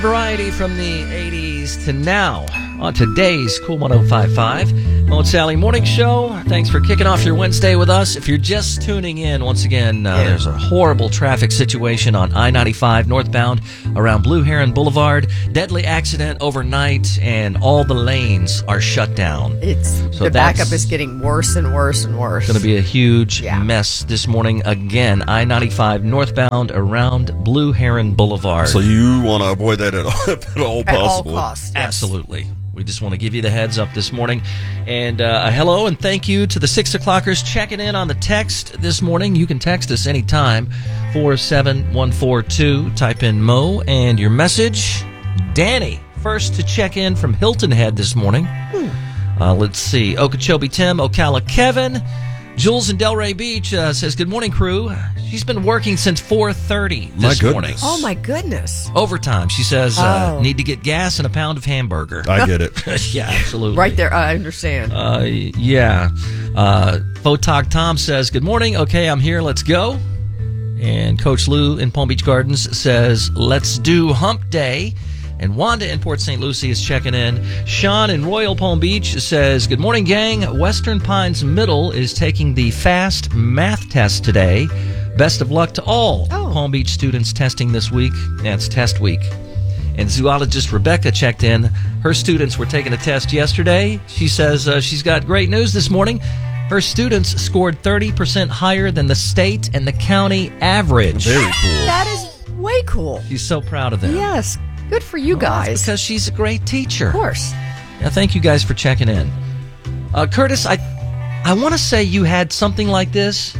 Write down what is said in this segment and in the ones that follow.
Variety from the 80s to now on today's Cool 105.5 Mo and Sally Morning Show. Thanks for kicking off your Wednesday with us. If you're just tuning in, once again, there's a horrible traffic situation on I-95 northbound around Blue Heron Boulevard. Deadly accident overnight, and all the lanes are shut down. The backup is getting worse and worse and worse. It's going to be a huge mess this morning. Again, I-95 northbound around Blue Heron Boulevard. So you want to avoid that at all possible? All costs. Yes. Absolutely. We just want to give you the heads up this morning. And hello and thank you to the 6 o'clockers checking in on the text this morning. You can text us anytime, 47142. Type in Mo and your message. Danny, first to check in from Hilton Head this morning. Let's see. Okeechobee Tim, Ocala Kevin. Jules in Delray Beach says, good morning, crew. She's been working since 4:30 this morning. Oh, my goodness. Overtime. She says, need to get gas and a pound of hamburger. I get it. Yeah, absolutely. Right there, I understand. Photog Tom says, good morning. Okay, I'm here. Let's go. And Coach Lou in Palm Beach Gardens says, let's do hump day. And Wanda in Port St. Lucie is checking in. Sean in Royal Palm Beach says, good morning, gang. Western Pines Middle is taking the FAST math test today. Best of luck to all Palm Beach students testing this week. Yeah, it's test week. And zoologist Rebecca checked in. Her students were taking a test yesterday. She says she's got great news this morning. Her students scored 30% higher than the state and the county average. Very cool. That is way cool. She's so proud of them. Yes. Good for you guys. That's because she's a great teacher. Of course. Yeah, thank you guys for checking in. Curtis, I want to say you had something like this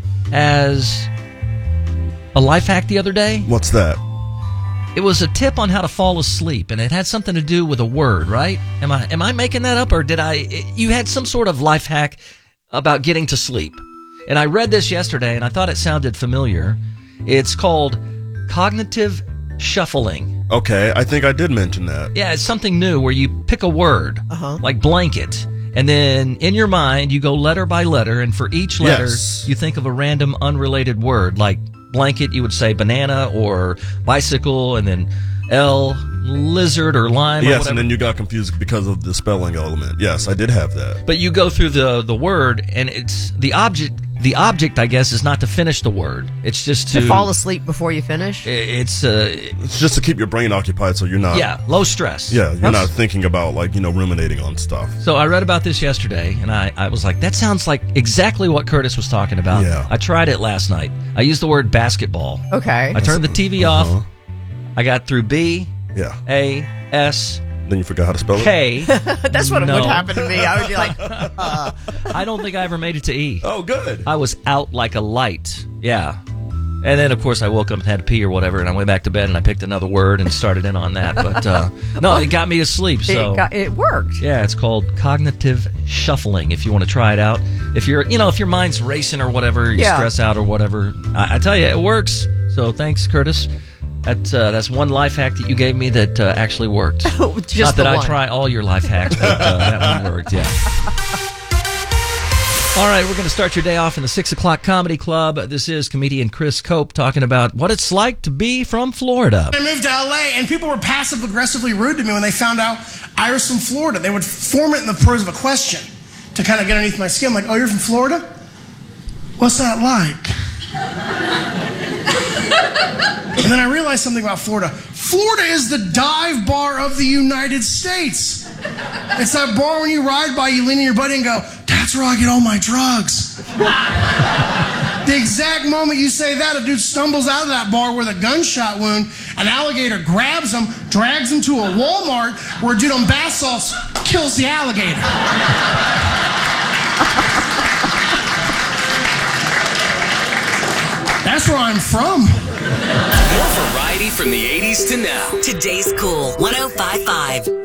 as a life hack the other day. What's that? It was a tip on how to fall asleep, and it had something to do with a word, right? Am I making that up, or did you had some sort of life hack about getting to sleep? And I read this yesterday, and I thought it sounded familiar. It's called cognitive shuffling. Okay, I think I did mention that. Yeah, it's something new where you pick a word, like blanket, and then in your mind you go letter by letter, and for each letter you think of a random unrelated word. Like blanket, you would say banana or bicycle, and then L, lizard or lime or Yes, whatever. and then you got confused because of the spelling element. Yes, I did have that. But you go through the word, and it's the object. The object, I guess, is not to finish the word. It's just to fall asleep before you finish? It's just to keep your brain occupied so you're not... Yeah, low stress. Yeah, you're not thinking about, ruminating on stuff. So I read about this yesterday, and I was like, that sounds like exactly what Curtis was talking about. Yeah. I tried it last night. I used the word basketball. Okay. I turned the TV off. I got through B, A, S... Then you forgot how to spell it? K. That's what would happen to me. I would be like, I don't think I ever made it to E. Oh, good. I was out like a light. Yeah. And then, of course, I woke up and had to pee or whatever, and I went back to bed and I picked another word and started in on that. But, no, it got me to sleep. So it worked. Yeah, it's called cognitive shuffling if you want to try it out. If you're, if your mind's racing or whatever, you stress out or whatever, I tell you, it works. So thanks, Curtis. That's one life hack that you gave me that actually worked. Just Not that I one. try all your life hacks, but that one worked, yeah. All right, we're going to start your day off in the 6 o'clock Comedy Club. This is comedian Chris Cope talking about what it's like to be from Florida. I moved to L.A., and people were passive-aggressively rude to me when they found out I was from Florida. They would form it in the pose of a question to kind of get underneath my skin. Like, oh, you're from Florida? What's that like? And then I realized something about Florida. Florida is the dive bar of the United States. It's that bar when you ride by, you lean in your buddy and go, that's where I get all my drugs. The exact moment you say that, a dude stumbles out of that bar with a gunshot wound, an alligator grabs him, drags him to a Walmart where a dude on bath salts kills the alligator. That's where I'm from. More variety from the 80s to now. Today's Cool 105.5.